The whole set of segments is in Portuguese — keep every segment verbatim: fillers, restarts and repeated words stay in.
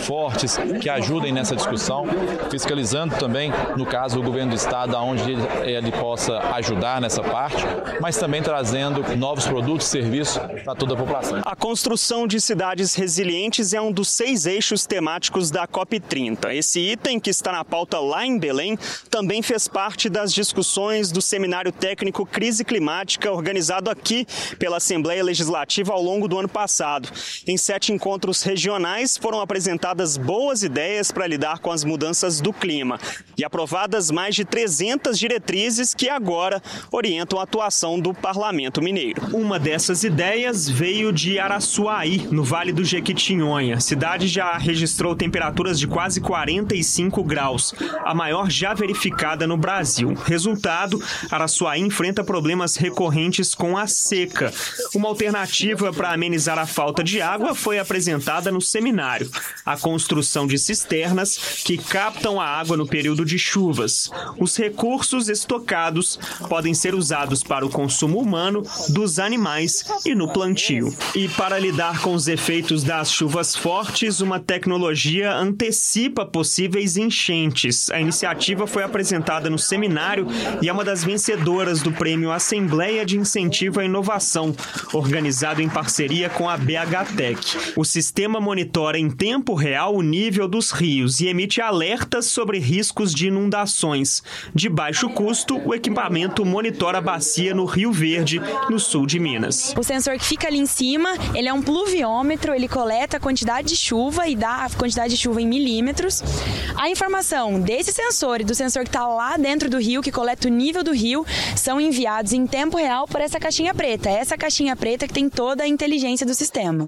fortes que ajudem nessa discussão, fiscalizando também, no caso, o governo do estado, aonde ele, ele possa ajudar nessa parte, mas também trazendo novos produtos e serviços para toda a população. A construção de cidades resilientes é um dos seis eixos temáticos da COP trinta. Esse item, que está na pauta lá em Belém, também fez parte das discussões do Seminário Técnico Crise Climática, organizado aqui pela Assembleia Legislativa ao longo do ano passado. Em sete encontros regionais foram apresentadas boas ideias para lidar com as mudanças do clima e aprovadas mais de trezentas diretrizes que agora orientam a atuação do Parlamento Mineiro. Uma dessas ideias veio de Araçuaí, no Vale do Jequitinhonha. A cidade já registrou temperaturas de quase quarenta e cinco graus, a maior já verificada no Brasil. Resultado, Araçuaí enfrenta problemas recorrentes com a seca. Uma alternativa para amenizar a falta de água foi apresentada no seminário: a construção de cisternas que captam a água no período de chuvas. Os recursos estocados podem ser usados para o consumo humano, dos animais e no plantio. E para lidar com os efeitos das chuvas fortes, uma tecnologia antecipa possíveis enchentes. A iniciativa foi apresentada no seminário e é uma das vencedoras do Prêmio Assembleia de Incentivo à Inovação, organizado em parceria com a B H Tech. O sistema monitora em tempo real o nível dos rios e emite alertas sobre riscos de inundações. De baixo custo, o equipamento monitora a bacia no Rio Verde, no sul de Minas. O sensor que fica ali em cima, ele é um pluviômetro, ele coleta a quantidade de chuva e dá a quantidade de chuva em milímetros. A informação desse sensor e do sensor que está lá dentro do rio, que coleta o nível do rio, são enviados em tempo real para essa caixinha preta. Essa caixinha preta que tem toda a inteligência do sistema.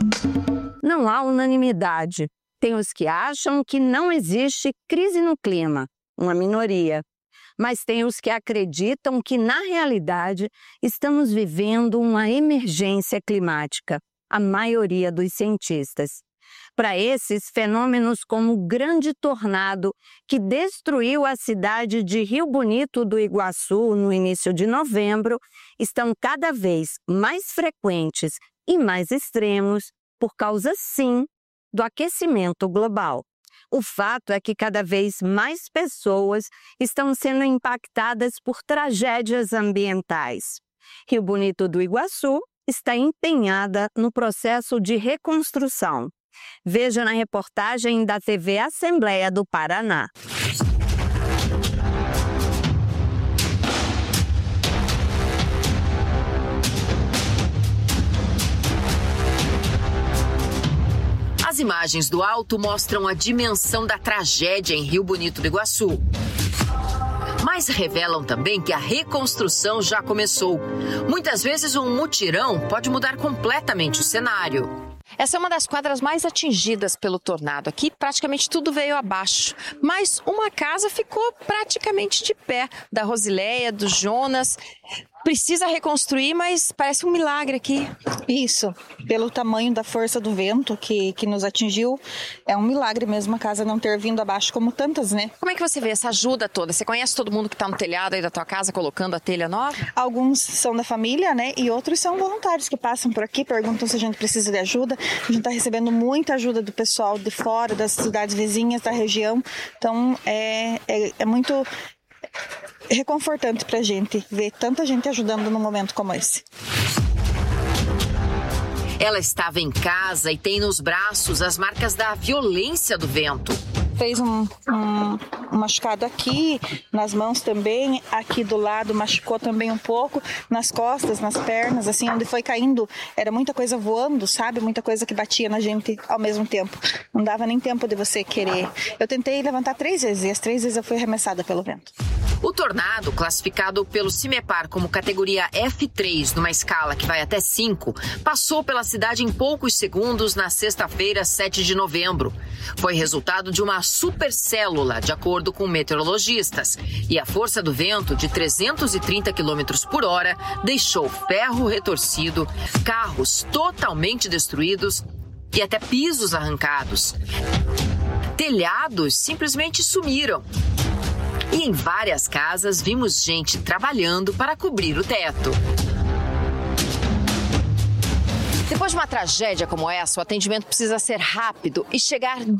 Não há unanimidade. Tem os que acham que não existe crise no clima, uma minoria. Mas tem os que acreditam que, na realidade, estamos vivendo uma emergência climática, a maioria dos cientistas. Para esses, fenômenos como o grande tornado que destruiu a cidade de Rio Bonito do Iguaçu no início de novembro estão cada vez mais frequentes e mais extremos por causa, sim, do aquecimento global. O fato é que cada vez mais pessoas estão sendo impactadas por tragédias ambientais. Rio Bonito do Iguaçu está empenhada no processo de reconstrução. Veja na reportagem da T V Assembleia do Paraná. As imagens do alto mostram a dimensão da tragédia em Rio Bonito do Iguaçu. Mas revelam também que a reconstrução já começou. Muitas vezes um mutirão pode mudar completamente o cenário. Essa é uma das quadras mais atingidas pelo tornado. Aqui praticamente tudo veio abaixo, mas uma casa ficou praticamente de pé, da Rosileia, do Jonas. Precisa reconstruir, mas parece um milagre aqui. Isso, pelo tamanho da força do vento que, que nos atingiu, é um milagre mesmo a casa não ter vindo abaixo como tantas, né? Como é que você vê essa ajuda toda? Você conhece todo mundo que está no telhado aí da tua casa colocando a telha nova? Alguns são da família, né? E outros são voluntários que passam por aqui, perguntam se a gente precisa de ajuda. A gente está recebendo muita ajuda do pessoal de fora, das cidades vizinhas, da região. Então, é, é, é muito reconfortante pra gente ver tanta gente ajudando num momento como esse. Ela estava em casa e tem nos braços as marcas da violência do vento. Fez um, um, um machucado aqui, nas mãos também, aqui do lado machucou também um pouco, nas costas, nas pernas, assim, onde foi caindo, era muita coisa voando, sabe? Muita coisa que batia na gente ao mesmo tempo. Não dava nem tempo de você querer. Eu tentei levantar três vezes e as três vezes eu fui arremessada pelo vento. O tornado, classificado pelo CIMEPAR como categoria F três, numa escala que vai até cinco, passou pela cidade em poucos segundos na sexta-feira, sete de novembro. Foi resultado de uma supercélula, de acordo com meteorologistas. E a força do vento, de trezentos e trinta quilômetros por hora, deixou ferro retorcido, carros totalmente destruídos e até pisos arrancados. Telhados simplesmente sumiram. E em várias casas vimos gente trabalhando para cobrir o teto. Depois de uma tragédia como essa, o atendimento precisa ser rápido e chegar